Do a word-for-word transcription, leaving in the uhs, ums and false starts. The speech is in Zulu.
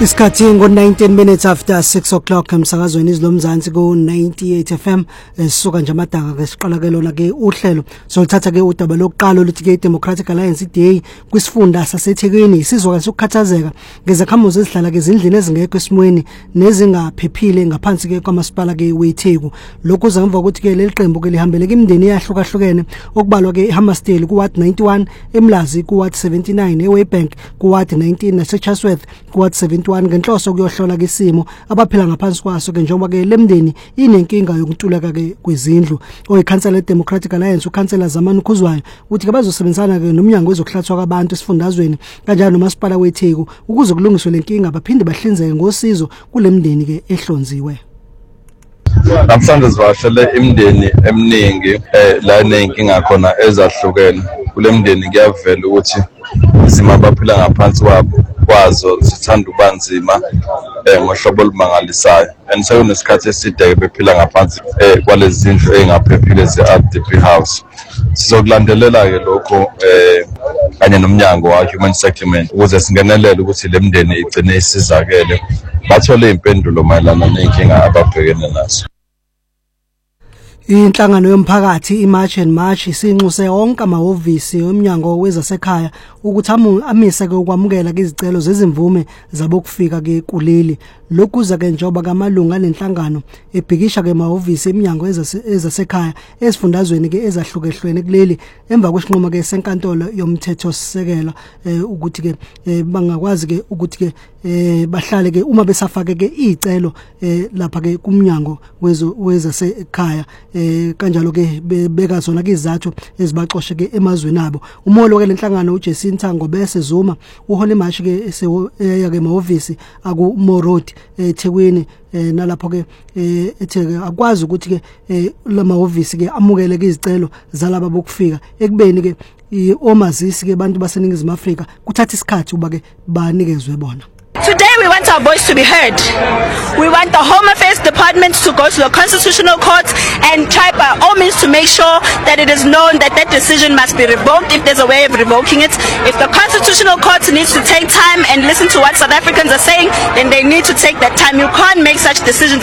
Isikhathi ngo nineteen minutes after six o'clock emsakazweni izilomzansi ku ninety-eight F M esisuka nje amadaka ke siqala ke lona ke uhlelo solithatha ke udaba lokuqala oluthi ke Democratic Alliance Day kwisifunda saseThekwini isizwe sokukhathazeka ngezakhamuzi ezihlala ke izindlini ezingekho esimweni nezingaphephile ngaphansi ke kwamasipala ke weTheku lokho zamva ukuthi ke leli qembu ke lihambele ke imindeni yahlukahlukene okubalwa ke eHammersdale ku Ward ninety-one eMlazi ku Ward seventy-nine eWaybank ku Ward nineteen naseChatsworth ku Ward seventy-one ngenhloso kuyohlola ke isimo abaphila ngaphansi kwaso ke njengoba ke lemndeni inenkinga yokuntuleka ke kwezindlu oyikhansela leDemocratic Alliance ukhansela Zamani Khuzwayo uthi ke bazosebenzisana ke nomnyango wezokuhlathwa kwabantu esifundazweni kanjalo nomasipala weTheku ukuze kulungiswe lenkinga baphinde bahlinzeke ngosizo kulemndeni ke ehlonziwe. Namhlanje sivashele imindeni eminingi eh la nenkinga khona ezahlukene kulemndeni kuyavela ukuthi izima baphila ngaphansi kwabo kwazo zithanda ubanzima eh ngohlobo olumangalisayo enisenesikhathi eside bephila ngaphansi eh kwalezi zindlu ezingaphephile ze-R D P house sizokulandelela ke lokho eh kanye nomnyango wa human settlement ukuze singenelele ukuthi lemndeni igcine isizakele bathole impendulo mayelana nenkinga ababhekene nazo. Inhlangano yomphakathi iMarch and March isinxuse onke amahhovisi omnyango wezasekhaya ukuthi amise ke ukwamukela ke izicelo zezimvume zabokufika ke kuleli lokuza ke njoba kamalunga lenhlangano ebhikisha ke amahhovisi eminyango ezasekhaya esifundazweni ke ezahlukehlweni kuleli emva kwesinqumo ke senkantolo yomthetho sisekela ukuthi ke bangakwazi ke ukuthi ke bahlale ke uma besafake ke izicelo lapha ke kumnyango wezasekhaya eh kanjalo ke beka zona ke izathu ezibaxoshe ke emazweni abo umholo ke lenhlangano uJacinta Thango bese Zuma uhole March ke eseya ke emahhovisi aku Morod eThekwini nalapho ke etheke akwazi ukuthi ke lamahhovisi ke amukele ke izicelo zalaba bokufika ekubeni ke omazisi ke abantu baseningizimu Afrika kuthatha isikhathi uba ke banikezwe bona. Today we want our voice to be heard. We want the Home Affairs Department to go to the Constitutional Court and try by all means to make sure that it is known that that decision must be revoked if there's a way of revoking it. If the Constitutional Court needs to take time and listen to what South Africans are saying, then they need to take that time. You can't make such decisions